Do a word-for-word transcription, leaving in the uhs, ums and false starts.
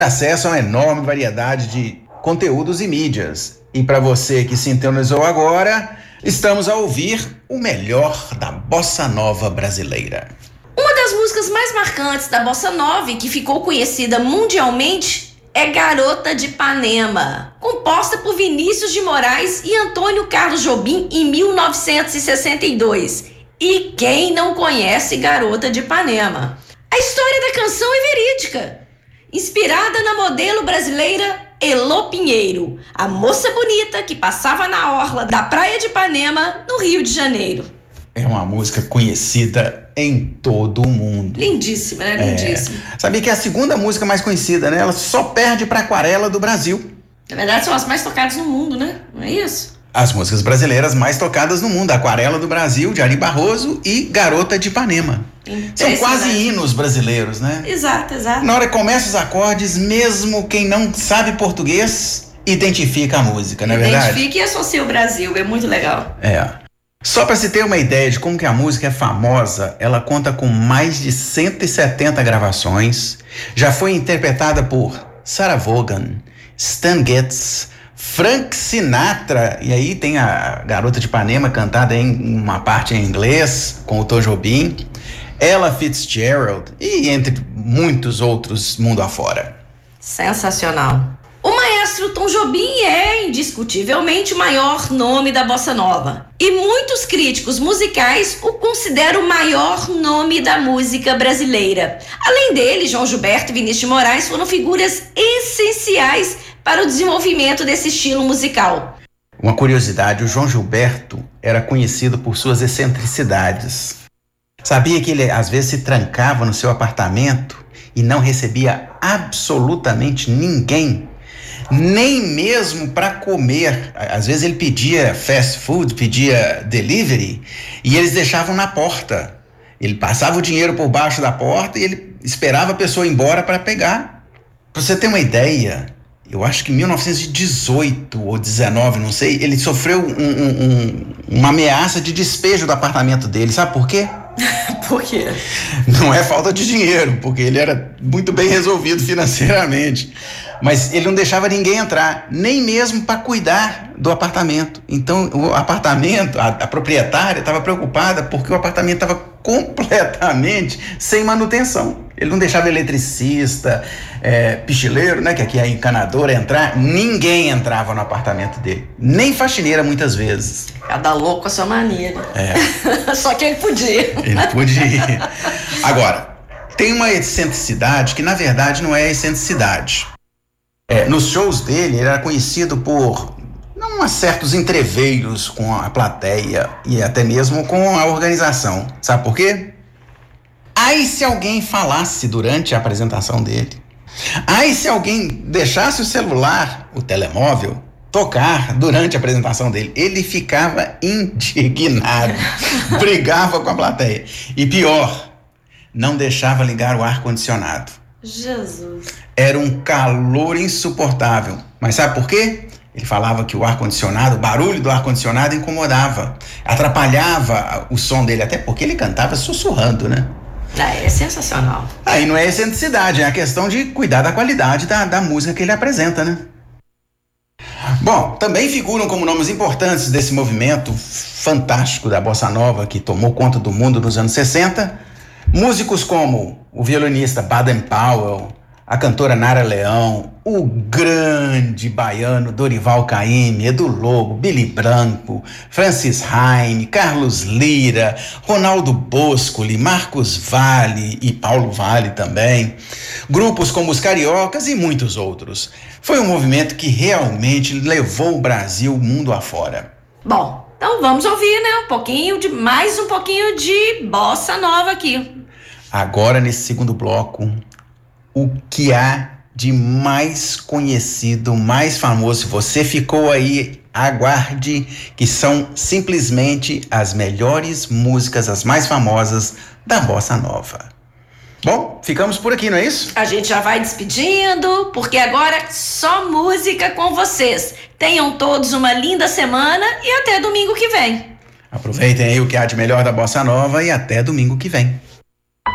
acesso a uma enorme variedade de conteúdos e mídias. E para você que sintonizou agora, estamos a ouvir o melhor da bossa nova brasileira. Uma das músicas mais marcantes da bossa nova e que ficou conhecida mundialmente é Garota de Ipanema, composta por Vinícius de Moraes e Antônio Carlos Jobim em mil novecentos e sessenta e dois. E quem não conhece Garota de Ipanema? A história da canção é verídica, inspirada na modelo brasileira Elô Pinheiro, a moça bonita que passava na orla da praia de Ipanema, no Rio de Janeiro. É uma música conhecida em todo o mundo. Lindíssima, né? Lindíssima. É. Sabia que é a segunda música mais conhecida, né? Ela só perde para Aquarela do Brasil. Na verdade, são as mais tocadas no mundo, né? Não é isso? As músicas brasileiras mais tocadas no mundo. Aquarela do Brasil, de Ari Barroso, e Garota de Ipanema. São quase hinos brasileiros, né? Exato, exato. Na hora que começa os acordes, mesmo quem não sabe português, identifica a música, não é verdade? Identifica e associa o Brasil, é muito legal. É. Só para se ter uma ideia de como que a música é famosa, ela conta com mais de cento e setenta gravações, já foi interpretada por Sarah Vaughan, Stan Getz, Frank Sinatra, e aí tem a Garota de Ipanema cantada em uma parte em inglês, com o Tom Jobim, Ella Fitzgerald e entre muitos outros mundo afora. Sensacional. O maestro Tom Jobim é indiscutivelmente o maior nome da bossa nova. E muitos críticos musicais o consideram o maior nome da música brasileira. Além dele, João Gilberto e Vinícius de Moraes foram figuras essenciais para o desenvolvimento desse estilo musical. Uma curiosidade, o João Gilberto era conhecido por suas excentricidades. Sabia que ele às vezes se trancava no seu apartamento e não recebia absolutamente ninguém? Nem mesmo para comer. Às vezes ele pedia fast food, pedia delivery, e eles deixavam na porta. Ele passava o dinheiro por baixo da porta e ele esperava a pessoa ir embora para pegar. Para você ter uma ideia, eu acho que em mil novecentos e dezoito ou dezenove, não sei, ele sofreu um, um, um, uma ameaça de despejo do apartamento dele. Sabe por quê? Por quê? Não é falta de dinheiro, porque ele era muito bem resolvido financeiramente. Mas ele não deixava ninguém entrar, nem mesmo para cuidar do apartamento. Então, o apartamento, a, a proprietária estava preocupada porque o apartamento estava completamente sem manutenção. Ele não deixava eletricista, é, pichileiro, né, que aqui é encanador, entrar. Ninguém entrava no apartamento dele, nem faxineira muitas vezes. Cada louco a sua maneira. É. Só que ele podia. Ele podia. Agora, tem uma excentricidade que, na verdade, não é excentricidade. É, nos shows dele, ele era conhecido por não há certos entreveiros com a plateia e até mesmo com a organização. Sabe por quê? Ai, se alguém falasse durante a apresentação dele. Ai, se alguém deixasse o celular, o telemóvel, tocar durante a apresentação dele. Ele ficava indignado, brigava com a plateia. E pior, não deixava ligar o ar-condicionado. Jesus. Era um calor insuportável. Mas sabe por quê? Ele falava que o ar-condicionado, o barulho do ar-condicionado incomodava, atrapalhava o som dele, até porque ele cantava sussurrando, né? Ah, é sensacional. Aí não é excentricidade, é a questão de cuidar da qualidade da, da música que ele apresenta, né? Bom, também figuram como nomes importantes desse movimento fantástico da bossa nova que tomou conta do mundo nos anos sessenta, músicos como o violinista Baden Powell, a cantora Nara Leão, o grande baiano Dorival Caymmi, Edu Lobo, Billy Branco, Francis Haime, Carlos Lira, Ronaldo Boscoli, Marcos Valle e Paulo Valle também, grupos como os Cariocas e muitos outros. Foi um movimento que realmente levou o Brasil mundo afora. Bom, então vamos ouvir, né, um pouquinho de, mais um pouquinho de bossa nova aqui. Agora, nesse segundo bloco, o que há de mais conhecido, mais famoso. Se você ficou aí, aguarde, que são simplesmente as melhores músicas, as mais famosas da bossa nova. Bom, ficamos por aqui, não é isso? A gente já vai despedindo, porque agora só música com vocês. Tenham todos uma linda semana e até domingo que vem. Aproveitem aí o que há de melhor da bossa nova e até domingo que vem.